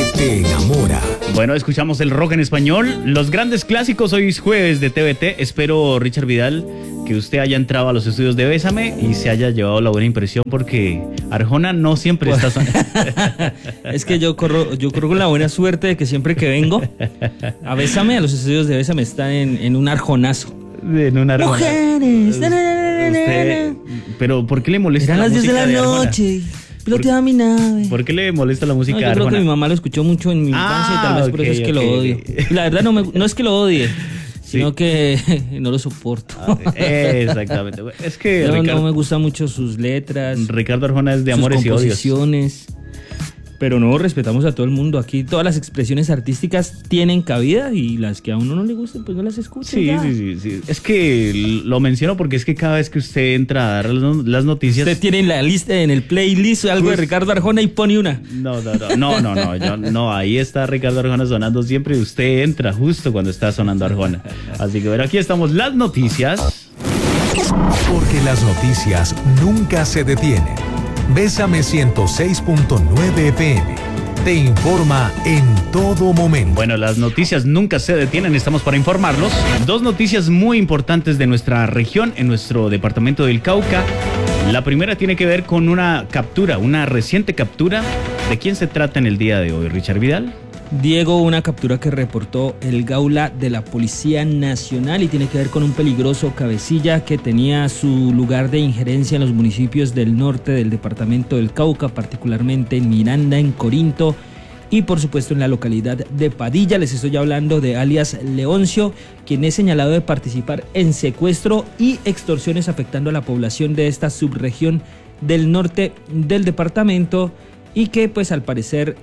te enamora. Bueno, escuchamos el rock en español, los grandes clásicos. Hoy es jueves de TVT. Espero, Richard Vidal, que usted haya entrado a los estudios de Bésame y se haya llevado la buena impresión, porque Arjona no siempre está Es que yo corro con la buena suerte de que siempre que vengo a Bésame, a los estudios de Bésame, está en un arjonazo. En una Mujeres. Pero ¿por qué le molesta? Eran la las 10 de música la Arjona? noche. Piloteaba mi nave. ¿Por qué le molesta la música No, de yo creo Arjona? que mi mamá lo escuchó mucho en mi infancia y tal vez por eso es que lo odio. Y la verdad no es que lo odie, sino que no lo soporto. Exactamente. Es que no me gustan mucho sus letras. Ricardo Arjona es de sus amores y odios. composiciones. Pero no, respetamos a todo el mundo. Aquí todas las expresiones artísticas tienen cabida y las que a uno no le gusten, pues no las escuchen. Sí. Es que lo menciono porque es que cada vez que usted entra a dar las noticias... Usted tiene en la lista, en el playlist, algo de Ricardo Arjona y pone una. No, ahí está Ricardo Arjona sonando siempre y usted entra justo cuando está sonando Arjona. Así que bueno, aquí estamos las noticias. Porque las noticias nunca se detienen. Bésame 106.9 FM. Te informa en todo momento. Bueno, las noticias nunca se detienen, estamos para informarlos. Dos noticias muy importantes de nuestra región, en nuestro departamento del Cauca. La primera tiene que ver con una captura, una reciente captura. ¿De quién se trata en el día de hoy, Richard Vidal? Diego, una captura que reportó el Gaula de la Policía Nacional y tiene que ver con un peligroso cabecilla que tenía su lugar de injerencia en los municipios del norte del departamento del Cauca, particularmente en Miranda, en Corinto y por supuesto en la localidad de Padilla. Les estoy hablando de alias Leoncio, quien es señalado de participar en secuestro y extorsiones afectando a la población de esta subregión del norte del departamento, y que pues al parecer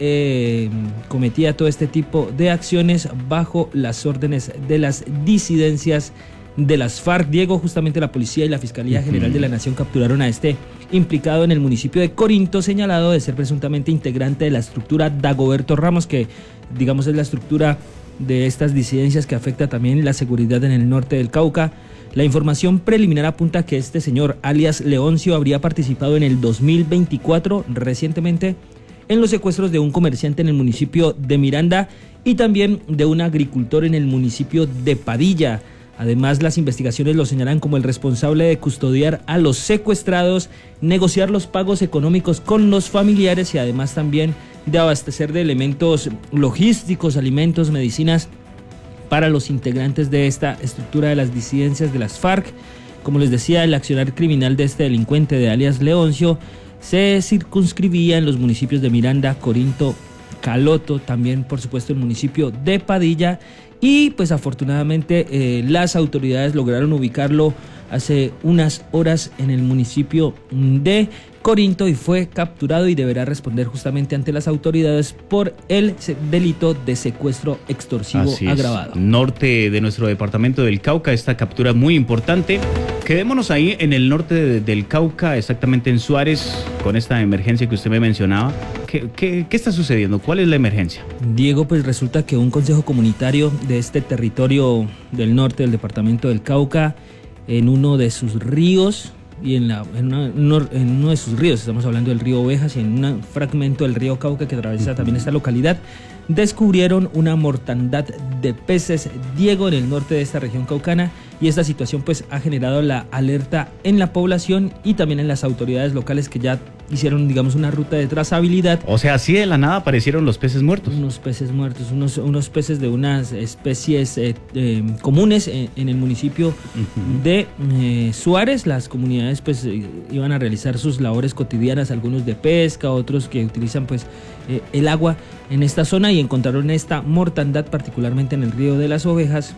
cometía todo este tipo de acciones bajo las órdenes de las disidencias de las FARC. Diego, justamente la policía y la Fiscalía General de la Nación capturaron a este implicado en el municipio de Corinto, señalado de ser presuntamente integrante de la estructura Dagoberto Ramos, que digamos es la estructura de estas disidencias que afecta también la seguridad en el norte del Cauca. La información preliminar apunta que este señor, alias Leoncio, habría participado en el 2024, recientemente, en los secuestros de un comerciante en el municipio de Miranda y también de un agricultor en el municipio de Padilla. Además, las investigaciones lo señalan como el responsable de custodiar a los secuestrados, negociar los pagos económicos con los familiares y además también de abastecer de elementos logísticos, alimentos, medicinas para los integrantes de esta estructura de las disidencias de las FARC. Como les decía, el accionar criminal de este delincuente de alias Leoncio se circunscribía en los municipios de Miranda, Corinto, Caloto, también por supuesto el municipio de Padilla, y pues afortunadamente las autoridades lograron ubicarlo hace unas horas en el municipio de Corinto y fue capturado y deberá responder justamente ante las autoridades por el delito de secuestro extorsivo agravado. Norte de nuestro departamento del Cauca, esta captura muy importante. Quedémonos ahí en el norte del Cauca, exactamente en Suárez, con esta emergencia que usted me mencionaba. ¿Qué está sucediendo? ¿Cuál es la emergencia? Diego, pues resulta que un consejo comunitario de este territorio del norte del departamento del Cauca, en uno de sus ríos, y en uno de sus ríos, estamos hablando del río Ovejas y en un fragmento del río Cauca que atraviesa también esta localidad, descubrieron una mortandad de peces, Diego, en el norte de esta región caucana, y esta situación pues ha generado la alerta en la población y también en las autoridades locales que ya hicieron, digamos, una ruta de trazabilidad. O sea, así de la nada aparecieron los peces muertos. Unos peces muertos, unos peces de unas especies comunes en el municipio de Suárez. Las comunidades pues iban a realizar sus labores cotidianas, algunos de pesca, otros que utilizan pues el agua en esta zona, y encontraron esta mortandad particularmente en el río de las Ovejas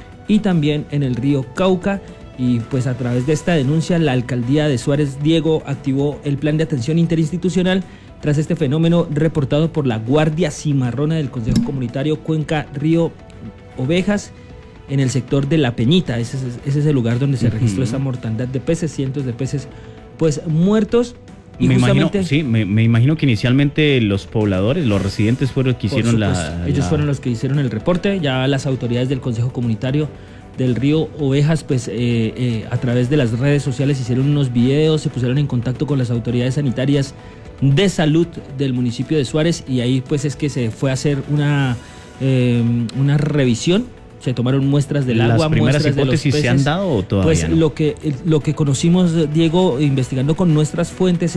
y también en el río Cauca. Y pues a través de esta denuncia la alcaldía de Suárez, Diego, activó el plan de atención interinstitucional tras este fenómeno reportado por la Guardia Cimarrona del Consejo Comunitario Cuenca Río Ovejas en el sector de La Peñita. Ese es el lugar donde se registró esa mortandad de peces, cientos de peces pues muertos. Y me imagino que inicialmente los pobladores, los residentes fueron los que hicieron ellos fueron los que hicieron el reporte. Ya las autoridades del Consejo Comunitario del río Ovejas pues a través de las redes sociales hicieron unos videos, se pusieron en contacto con las autoridades sanitarias de Salud del municipio de Suárez, y ahí pues es que se fue a hacer una revisión. Se tomaron muestras del agua, ¿Las primeras muestras hipótesis de los peces. se han dado o todavía Pues no? lo que conocimos, Diego, investigando con nuestras fuentes,